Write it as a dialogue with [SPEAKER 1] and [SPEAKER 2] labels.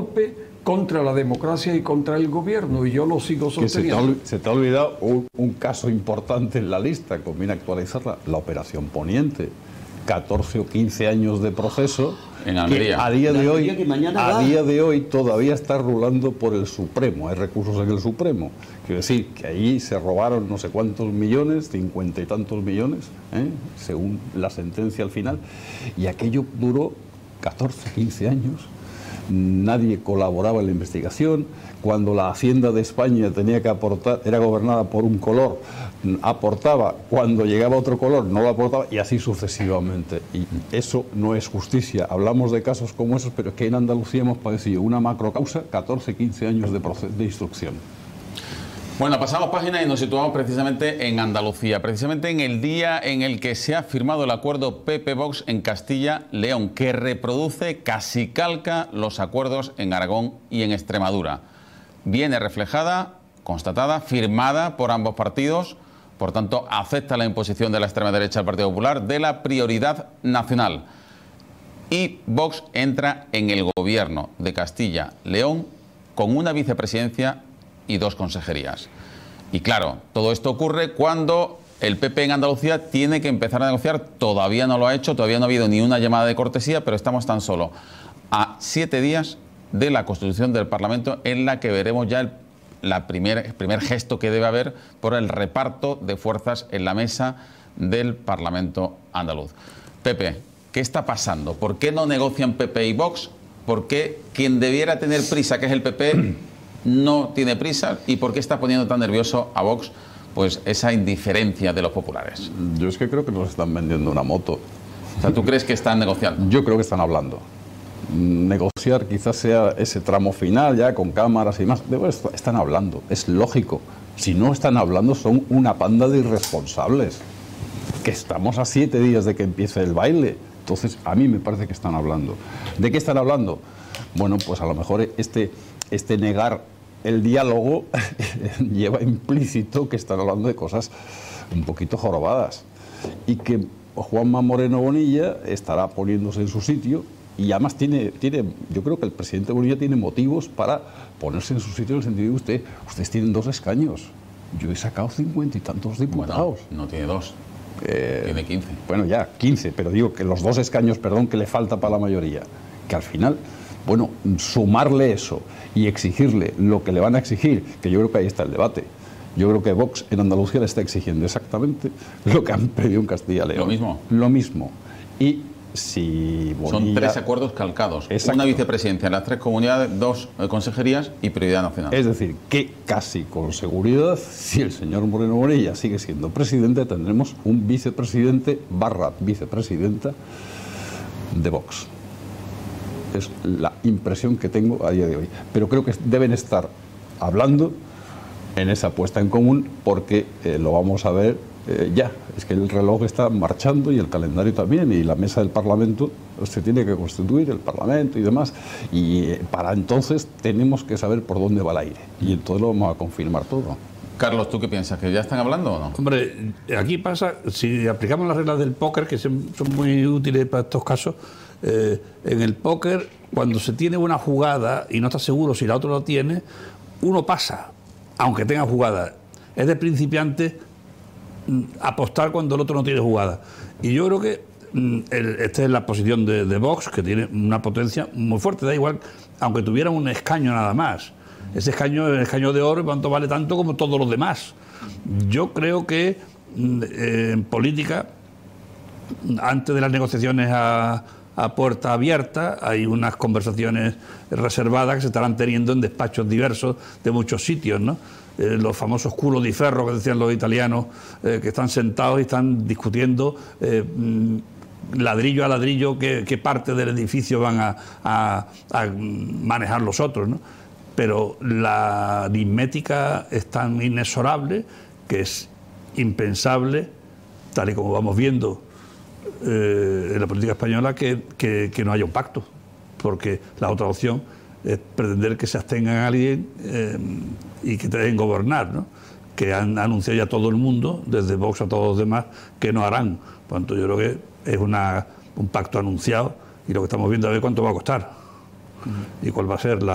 [SPEAKER 1] golpe contra la democracia y contra el gobierno, y yo lo sigo sosteniendo.
[SPEAKER 2] Se te ha olvidado un caso importante en la lista, conviene actualizarla, la Operación Poniente. 14 o 15 años de proceso
[SPEAKER 3] en Almería.
[SPEAKER 2] A día de hoy todavía está rulando por el Supremo. Hay recursos en el Supremo. Quiero decir que allí se robaron no sé cuántos millones, 50 y tantos millones, según la sentencia al final, y aquello duró 14, 15 años. Nadie colaboraba en la investigación. Cuando la Hacienda de España tenía que aportar, era gobernada por un color, aportaba; cuando llegaba otro color no lo aportaba, y así sucesivamente. Y eso no es justicia. Hablamos de casos como esos, pero es que en Andalucía hemos padecido una macrocausa, 14, 15 años de instrucción.
[SPEAKER 3] Bueno, pasamos página y nos situamos precisamente en Andalucía, precisamente en el día en el que se ha firmado el acuerdo PP-Vox en Castilla-León, que reproduce, casi calca, los acuerdos en Aragón y en Extremadura. Viene reflejada, constatada, firmada por ambos partidos, por tanto acepta la imposición de la extrema derecha al Partido Popular de la prioridad nacional. Y Vox entra en el gobierno de Castilla-León con una vicepresidencia y 2 consejerías. Y claro, todo esto ocurre cuando el PP en Andalucía tiene que empezar a negociar. Todavía no lo ha hecho, todavía no ha habido ni una llamada de cortesía, pero estamos tan solo a 7 días de la constitución del Parlamento, en la que veremos ya el primer gesto que debe haber por el reparto de fuerzas en la mesa del Parlamento andaluz. Pepe, ¿qué está pasando? ¿Por qué no negocian PP y Vox? ¿Por qué quien debiera tener prisa, que es el PP, no tiene prisa? ¿Y por qué está poniendo tan nervioso a Vox pues esa indiferencia de los populares?
[SPEAKER 2] Yo es que creo que nos están vendiendo una moto.
[SPEAKER 3] O sea, ¿tú crees que están negociando?
[SPEAKER 2] Yo creo que están hablando. Negociar quizás sea ese tramo final, ya con cámaras y más. Están hablando, es lógico. Si no están hablando, son una panda de irresponsables. Que estamos a 7 días de que empiece el baile. Entonces, a mí me parece que están hablando. ¿De qué están hablando? Bueno, pues a lo mejor este negar el diálogo lleva implícito que están hablando de cosas un poquito jorobadas, y que Juanma Moreno Bonilla estará poniéndose en su sitio, y además yo creo que el presidente Bonilla tiene motivos para ponerse en su sitio, en el sentido de que ustedes tienen 2 escaños, yo he sacado 50 y tantos diputados.
[SPEAKER 3] Bueno, no tiene 2, tiene 15.
[SPEAKER 2] Bueno, ya 15, pero digo que los 2 escaños, perdón, que le falta para la mayoría, que al final, bueno, sumarle eso y exigirle lo que le van a exigir, que yo creo que ahí está el debate. Yo creo que Vox en Andalucía le está exigiendo exactamente lo que han pedido en Castilla-León.
[SPEAKER 3] ¿Lo mismo?
[SPEAKER 2] Lo mismo. Y si Bonilla...
[SPEAKER 3] Son 3 acuerdos calcados.
[SPEAKER 2] Exacto.
[SPEAKER 3] Una vicepresidencia en las 3 comunidades, 2 consejerías y prioridad nacional.
[SPEAKER 2] Es decir, que casi con seguridad, si el señor Moreno Bonilla sigue siendo presidente, tendremos un vicepresidente / vicepresidenta de Vox. Es la impresión que tengo a día de hoy. Pero creo que deben estar hablando en esa puesta en común, porque lo vamos a ver ya. Es que el reloj está marchando y el calendario también, y la mesa del Parlamento se tiene que constituir, el Parlamento y demás, y para entonces tenemos que saber por dónde va el aire, y entonces lo vamos a confirmar todo.
[SPEAKER 3] Carlos, ¿tú qué piensas? ¿Que ya están hablando o no?
[SPEAKER 4] Hombre, aquí pasa, si aplicamos las reglas del póker, que son muy útiles para estos casos, en el póker, cuando se tiene una jugada y no está seguro si la otra lo tiene, uno pasa, aunque tenga jugada. Es de principiante apostar cuando el otro no tiene jugada. Y yo creo que esta es la posición de Vox, que tiene una potencia muy fuerte. Da igual, aunque tuviera un escaño nada más. Ese escaño es el escaño de oro, y cuánto vale tanto como todos los demás. Yo creo que en política, antes de las negociaciones a puerta abierta, hay unas conversaciones reservadas que se estarán teniendo en despachos diversos de muchos sitios, ¿no? Los famosos culos di ferro que decían los italianos, que están sentados y están discutiendo ladrillo a ladrillo qué parte del edificio van a manejar los otros, ¿no? Pero la aritmética es tan inexorable que es impensable, tal y como vamos viendo en la política española, que no haya un pacto, porque la otra opción es pretender que se abstengan a alguien y que te dejen gobernar, ¿no? Que han anunciado ya todo el mundo, desde Vox a todos los demás, que no harán. Por tanto, yo creo que es un pacto anunciado, y lo que estamos viendo, a ver cuánto va a costar y cuál va a ser